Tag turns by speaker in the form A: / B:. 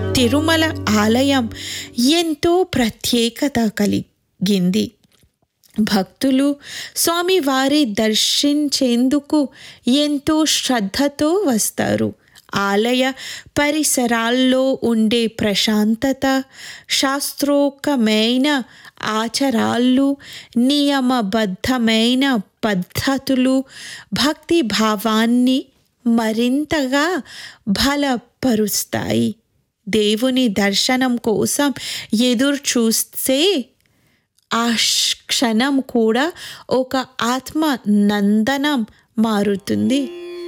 A: తిరుమల ఆలయం ఎంతో ప్రత్యేకత కలిగింది. భక్తులు స్వామివారి దర్శించేందుకు ఎంతో శ్రద్ధతో వస్తారు. ఆలయ పరిసరాల్లో ఉండే ప్రశాంతత, శాస్త్రోక్తమైన ఆచారాలు, నియమబద్ధమైన పద్ధతులు భక్తి భావాన్ని మరింతగా బలపరుస్తాయి. దేవుని దర్శనం కోసం ఎదురు చూస్తే ఆ క్షణం కూడా ఒక ఆత్మ నందనం మారుతుంది.